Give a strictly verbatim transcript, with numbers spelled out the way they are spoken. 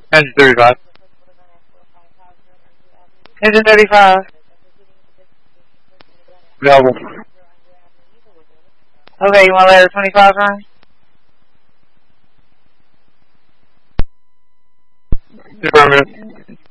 Engine thirty-five. Engine thirty-five. Available. Okay, you want to let the twenty-five run? Affirmative.